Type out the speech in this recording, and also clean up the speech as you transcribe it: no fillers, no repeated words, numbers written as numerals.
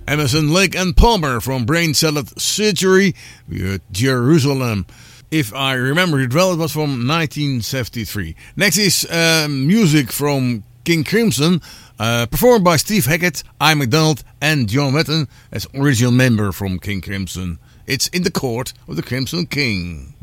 Emerson, Lake and Palmer from Brain Salad Surgery. We heard Jerusalem. If I remember it well, it was from 1973. Next is music from King Crimson, performed by Steve Hackett, Ian MacDonald and John Wetton as original member from King Crimson. It's In the Court of the Crimson King.